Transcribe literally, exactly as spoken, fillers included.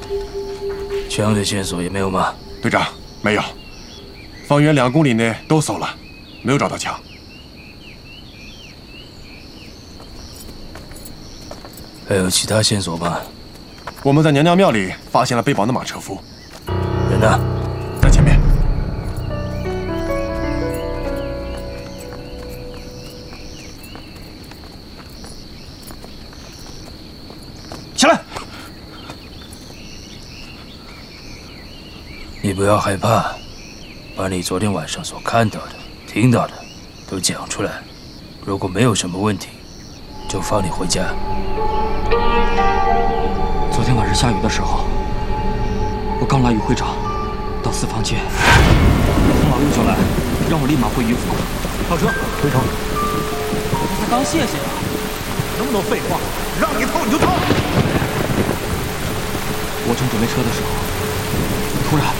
枪的线索也没有吗？ 队长，没有。方圆两公里内都搜了，没有找到枪。 还有其他线索吗？ 我们在娘娘庙里发现了被绑的马车夫。 人呢？ 在前面。 起来！ 你不要害怕，把你昨天晚上所看到的、听到的都讲出来。如果没有什么问题，就放你回家。 昨天晚上下雨的时候，我刚拉于会长到四方街，洪老六就来，让我立马回于府。 炮车，回城。 他刚谢谢啊， 那么多废话，让你套你就套。 我正准备撤的时候，突然